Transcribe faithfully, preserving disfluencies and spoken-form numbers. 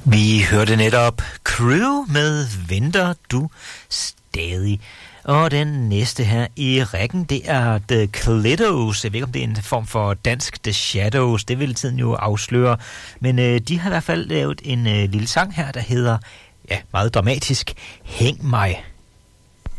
Vi hørte netop Crew med Venter du stadig. Og den næste her i rækken, det er The Clitos. Jeg ved ikke, om det er en form for dansk The Shadows. Det vil tiden jo afsløre. Men øh, de har i hvert fald lavet en øh, lille sang her, der hedder, ja, meget dramatisk, Hæng mig.